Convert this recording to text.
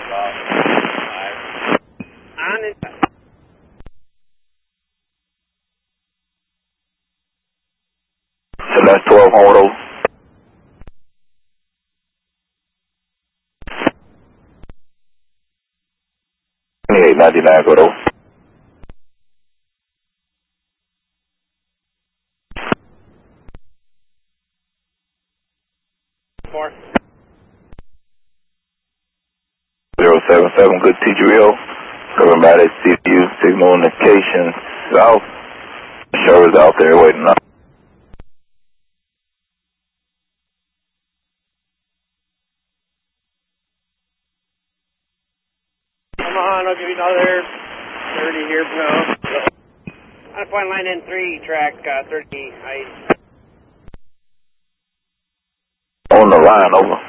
On it. So that's 12 home with 2899 go to. More. 077, good TGRL. Programmatic CPU signal indication south. Shower's out there waiting up. Come on, I'll give you another 30 here, bro. On point line N3, track 30 height. On the line, over.